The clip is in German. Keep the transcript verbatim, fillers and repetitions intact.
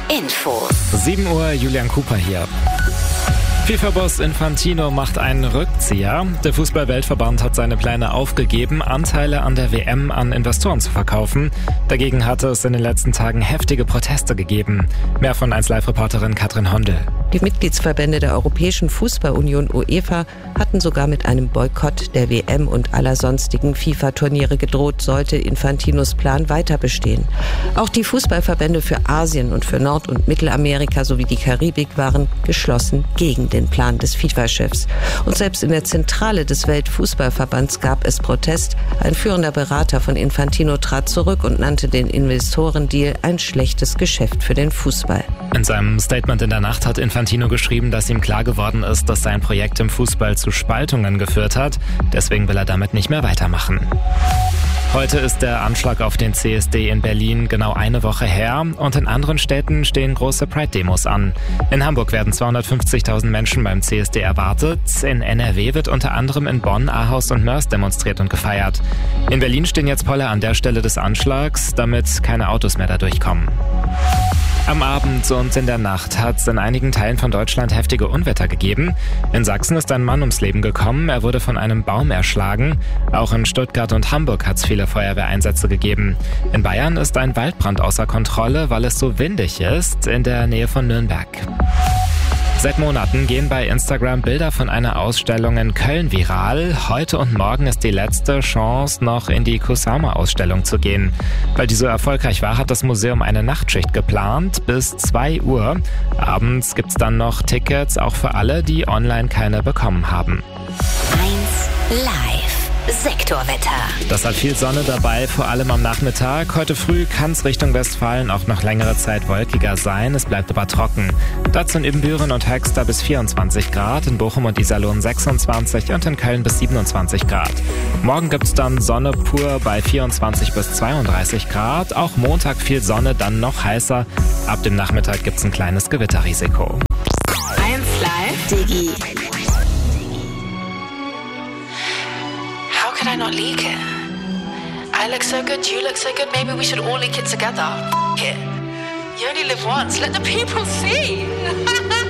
Infos. sieben Uhr, Julian Cooper hier. FIFA-Boss Infantino macht einen Rückzieher. Der Fußball-Weltverband hat seine Pläne aufgegeben, Anteile an der W M an Investoren zu verkaufen. Dagegen hatte es in den letzten Tagen heftige Proteste gegeben. Mehr von eins Live-Reporterin Katrin Hondel. Die Mitgliedsverbände der Europäischen Fußballunion UEFA hatten sogar mit einem Boykott der W M und aller sonstigen FIFA-Turniere gedroht, sollte Infantinos Plan weiter bestehen. Auch die Fußballverbände für Asien und für Nord- und Mittelamerika sowie die Karibik waren geschlossen gegen den Plan des FIFA-Chefs. Und selbst in der Zentrale des Weltfußballverbands gab es Protest. Ein führender Berater von Infantino trat zurück und nannte den Investorendeal ein schlechtes Geschäft für den Fußball. In seinem Statement in der Nacht hat Infantino geschrieben, dass ihm klar geworden ist, dass sein Projekt im Fußball zu Spaltungen geführt hat. Deswegen will er damit nicht mehr weitermachen. Heute ist der Anschlag auf den C S D in Berlin genau eine Woche her und in anderen Städten stehen große Pride-Demos an. In Hamburg werden zweihundertfünfzigtausend Menschen beim C S D erwartet. In N R W wird unter anderem in Bonn, Ahaus und Mörs demonstriert und gefeiert. In Berlin stehen jetzt Poller an der Stelle des Anschlags, damit keine Autos mehr da durchkommen. Am Abend und in der Nacht hat es in einigen Teilen von Deutschland heftige Unwetter gegeben. In Sachsen ist ein Mann ums Leben gekommen, er wurde von einem Baum erschlagen. Auch in Stuttgart und Hamburg hat es viele Feuerwehreinsätze gegeben. In Bayern ist ein Waldbrand außer Kontrolle, weil es so windig ist, in der Nähe von Nürnberg. Seit Monaten gehen bei Instagram Bilder von einer Ausstellung in Köln viral. Heute und morgen ist die letzte Chance, noch in die Kusama-Ausstellung zu gehen. Weil die so erfolgreich war, hat das Museum eine Nachtschicht geplant bis zwei Uhr. Abends gibt's dann noch Tickets, auch für alle, die online keine bekommen haben. eins Live. Sektorwetter. Das hat viel Sonne dabei, vor allem am Nachmittag. Heute früh kann es Richtung Westfalen auch noch längere Zeit wolkiger sein. Es bleibt aber trocken. Dazu in Ibbenbüren und Höxter bis vierundzwanzig Grad, in Bochum und Iserlohn sechsundzwanzig und in Köln bis siebenundzwanzig Grad. Morgen gibt's dann Sonne pur bei vierundzwanzig bis zweiunddreißig Grad. Auch Montag viel Sonne, dann noch heißer. Ab dem Nachmittag gibt's ein kleines Gewitterrisiko. eins Live. Digi. How could I not leak it? I look so good, you look so good, maybe we should all leak it together. F it. You only live once, let the people see.